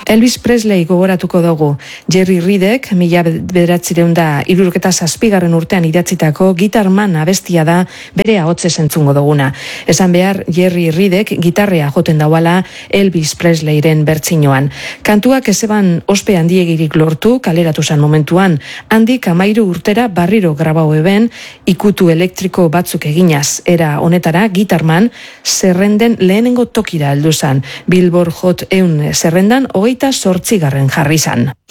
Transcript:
Elvis Presley gogoratuko dugu. Jerry Reedek 1967 urtean idatzitako Guitarman abestia da bere ahotsez entzungo duguna. Esan behar, Jerry Reedek gitarrea joten dauala Elvis Presleyren bertsinoan. Kantuak ezeban ospe handiegirik lortu, kaleratu zan momentuan, handik 13 urtera barriro grabau eben, ikutu elektriko batzuk eginaz. Era honetara, Guitarman zerrenden lehenengo tokira heldu zan. Billboard Hot 100 zerrendan 28. jarri zan.